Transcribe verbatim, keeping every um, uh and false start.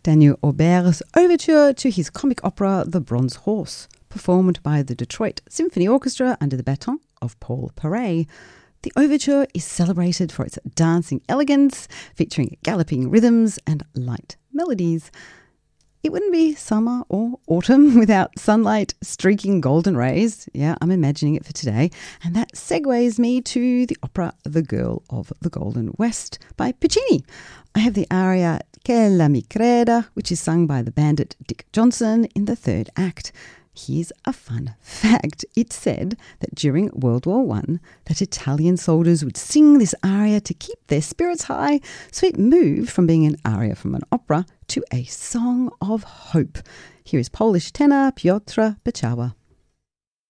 Daniel Auber's overture to his comic opera The Bronze Horse, performed by the Detroit Symphony Orchestra under the baton of Paul Paray. The overture is celebrated for its dancing elegance, featuring galloping rhythms and light melodies. It wouldn't be summer or autumn without sunlight streaking golden rays. Yeah, I'm imagining it for today. And that segues me to the opera The Girl of the Golden West by Puccini. I have the aria Che ella mi creda, which is sung by the bandit Dick Johnson in the third act. Here's a fun fact. It's said that during World War One, that Italian soldiers would sing this aria to keep their spirits high, so it moved from being an aria from an opera to a song of hope. Here is Polish tenor Piotr Beczała.